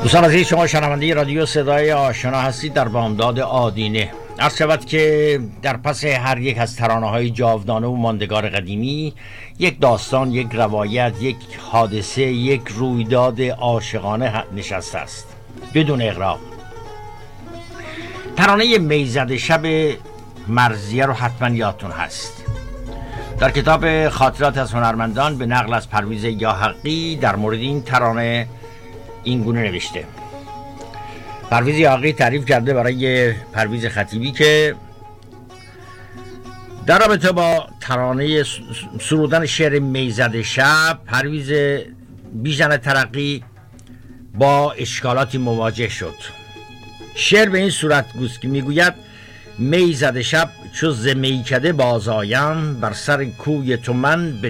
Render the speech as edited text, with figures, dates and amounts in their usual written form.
دوستان عزیز، شما شنونده رادیو صدای آشنا هستید در بامداد آدینه. عرض شود که در پس هر یک از ترانه‌های جاودانه و ماندگار قدیمی یک داستان، یک روایت، یک حادثه، یک رویداد عاشقانه نشسته است بدون اغراق. ترانه میزد شب مرضیه رو حتما یادتون هست. در کتاب خاطرات از هنرمندان به نقل از پرویز یاحقی در مورد این ترانه این گونه نوشته. پرویز یاحقی تعریف کرده برای پرویز خطیبی که در رابطه با ترانه سرودن شعر میزد شب، پرویز بیژن ترقی با اشکالاتی مواجه شد. شعر به این صورت گوست که میگوید: میزد شب چو ز میکده باز آیم، بر سر کوی تو من به